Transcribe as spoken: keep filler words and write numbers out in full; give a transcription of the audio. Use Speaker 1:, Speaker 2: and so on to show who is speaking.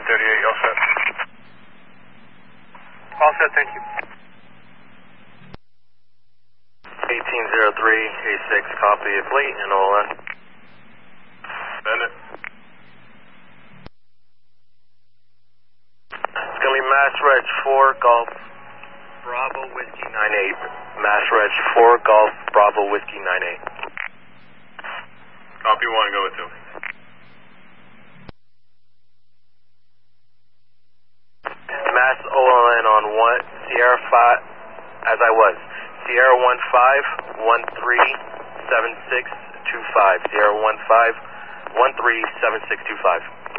Speaker 1: thirty-eight, all set. All set, thank you.
Speaker 2: eighteen oh three, A six, copy, fleet, and O L N.
Speaker 1: Bennett.
Speaker 2: It's going to be Mass Reg four, Golf, Bravo, Whiskey nine eight. Mass Reg four, Golf, Bravo, Whiskey nine eight.
Speaker 1: Copy one, go with two.
Speaker 2: Mass O L N on one, Sierra five, as I was. Sierra one five one three seven six two five. Sierra one five one three seven six two five.